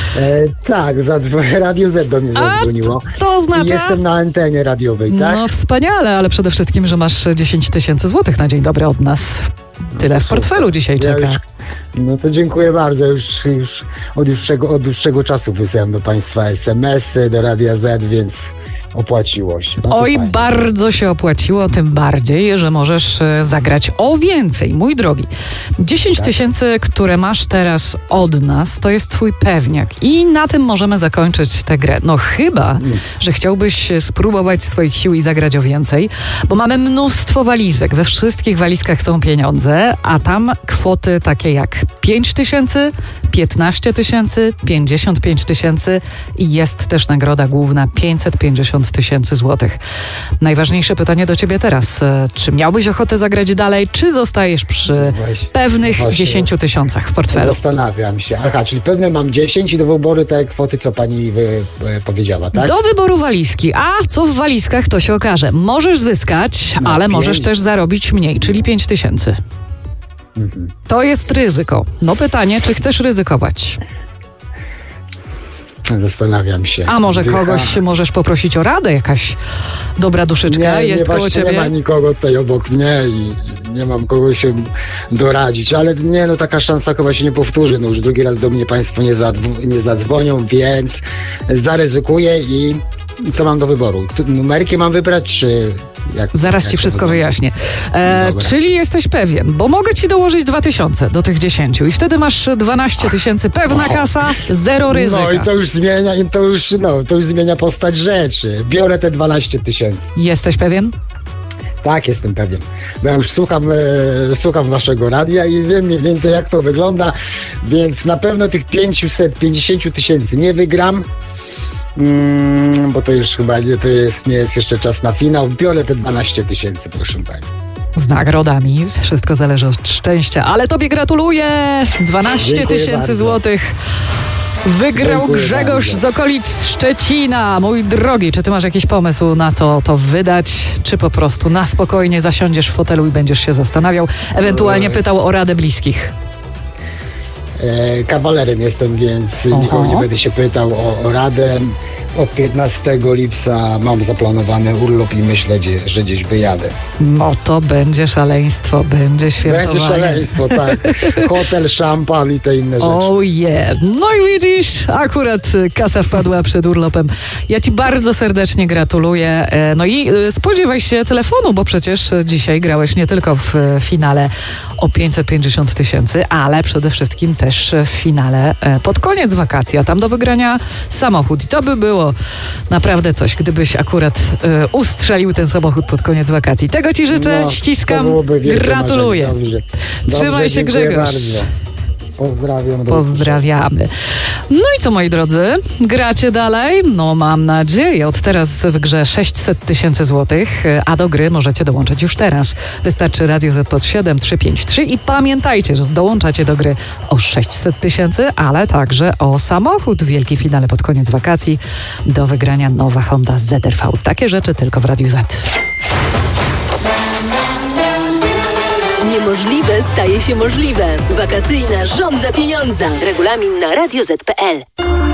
Tak, Radio Z do mnie zadzwoniło. To oznacza? I jestem na antenie radiowej, tak? No wspaniale, ale przede wszystkim, że masz 10 000 złotych na dzień dobry od nas. Tyle w portfelu dzisiaj czeka. No to dziękuję bardzo. Już od dłuższego czasu wysyłam do Państwa SMS-y, do Radia Z, więc opłaciło się. No Oj, fajnie. Bardzo się opłaciło, tym bardziej, że możesz zagrać o więcej, mój drogi. 10 000, które masz teraz od nas, to jest twój pewniak i na tym możemy zakończyć tę grę. No chyba, że chciałbyś spróbować swoich sił i zagrać o więcej, bo mamy mnóstwo walizek. We wszystkich walizkach są pieniądze, a tam kwoty takie jak 5 000, 15 000, 55 000 i jest też nagroda główna 550 000 złotych. Najważniejsze pytanie do ciebie teraz. Czy miałbyś ochotę zagrać dalej, czy zostajesz przy pewnych 10 000 w portfelu? Zastanawiam się. Aha, czyli pewne mam 10 i do wyboru te kwoty, co pani powiedziała, tak? Do wyboru walizki. A co w walizkach, to się okaże. Możesz zyskać, ale możesz też zarobić mniej, czyli 5 000. To jest ryzyko. No pytanie, czy chcesz ryzykować? Zastanawiam się. A może kogoś możesz poprosić o radę? Jakaś dobra duszyczka jest koło ciebie? Nie ma nikogo tutaj obok mnie i nie mam kogo się doradzić, ale nie, no taka szansa chyba się nie powtórzy. No już drugi raz do mnie Państwo nie zadzwonią, więc zaryzykuję i co mam do wyboru? Numerki mam wybrać, czy... Zaraz ci wszystko wyjaśnię. Czyli jesteś pewien, bo mogę ci dołożyć 2000 do tych 10 i wtedy masz 12 000, pewna kasa, zero ryzyka. No i to już zmienia postać rzeczy. Biorę te 12 000. Jesteś pewien? Tak, jestem pewien. Bo ja już słucham waszego radia i wiem mniej więcej, jak to wygląda, więc na pewno tych 550 000 nie wygram. Bo to już chyba nie jest jeszcze czas na finał. Biorę te 12 000, proszę pani. Z nagrodami. Wszystko zależy od szczęścia. Ale tobie gratuluję! 12 000 złotych. Wygrał Grzegorz z okolic Szczecina. Mój drogi, czy ty masz jakiś pomysł, na co to wydać? Czy po prostu na spokojnie zasiądziesz w fotelu i będziesz się zastanawiał? Ewentualnie pytał o radę bliskich. Kawalerem jestem, więc nikogo nie będę się pytał o radę. Od 15 lipca mam zaplanowany urlop i myślę, że gdzieś wyjadę. No to będzie szaleństwo, będzie świętowanie. Będzie szaleństwo, tak. Hotel, szampan i te inne rzeczy. Oh yeah. No i widzisz, akurat kasa wpadła przed urlopem. Ja ci bardzo serdecznie gratuluję. No i spodziewaj się telefonu, bo przecież dzisiaj grałeś nie tylko w finale o 550 000, ale przede wszystkim też w finale pod koniec wakacji, a tam do wygrania samochód. I to by było naprawdę coś, gdybyś akurat ustrzelił ten samochód pod koniec wakacji. Tego ci życzę, ściskam, gratuluję. Trzymaj się, Grzegorz. Bardzo. Pozdrawiamy. No i co, moi drodzy? Gracie dalej? No mam nadzieję. Od teraz w grze 600 000 złotych, a do gry możecie dołączyć już teraz. Wystarczy Radio Z pod 7353 i pamiętajcie, że dołączacie do gry o 600 000, ale także o samochód w wielkim finale pod koniec wakacji. Do wygrania nowa Honda ZR-V. Takie rzeczy tylko w Radiu Z. Niemożliwe staje się możliwe. Wakacyjna żądza pieniądza. Regulamin na radioz.pl.